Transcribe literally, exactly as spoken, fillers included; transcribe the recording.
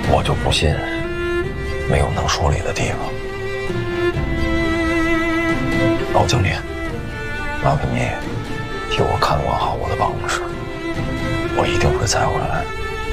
我就不信没有能说理的地方。老经理，麻烦你替我看管好我的办公室，我一定会再回来。